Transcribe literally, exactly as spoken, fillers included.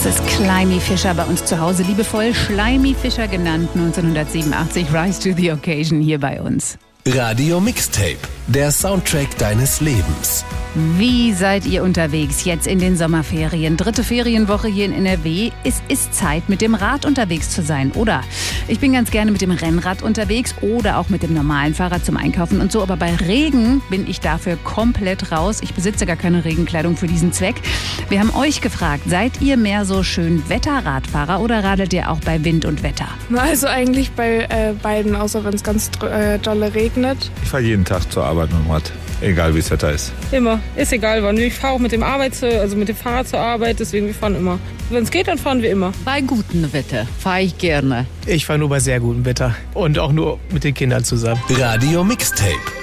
ist Climie Fischer bei uns zu Hause, liebevoll Schleimi Fischer genannt, neunzehnhundertsiebenundachtzig, Rise to the Occasion hier bei uns. Radio Mixtape, der Soundtrack deines Lebens. Wie seid ihr unterwegs jetzt in den Sommerferien? Dritte Ferienwoche hier in N R W. Es ist Zeit, mit dem Rad unterwegs zu sein, oder? Ich bin ganz gerne mit dem Rennrad unterwegs oder auch mit dem normalen Fahrrad zum Einkaufen und so. Aber bei Regen bin ich dafür komplett raus. Ich besitze gar keine Regenkleidung für diesen Zweck. Wir haben euch gefragt, seid ihr mehr so schön Wetterradfahrer oder radelt ihr auch bei Wind und Wetter? Also eigentlich bei äh, beiden, außer wenn es ganz äh, dolle regnet. Ich fahre jeden Tag zur Arbeit mit dem Rad, egal wie das Wetter ist. Immer, ist egal wann. Ich fahre auch mit dem Arbeits-, also mit dem Fahrrad zur Arbeit, deswegen wir fahren immer. Wenn es geht, dann fahren wir immer. Bei gutem Wetter fahre ich gerne. Ich fahre nur bei sehr gutem Wetter und auch nur mit den Kindern zusammen. Radio Mixtape.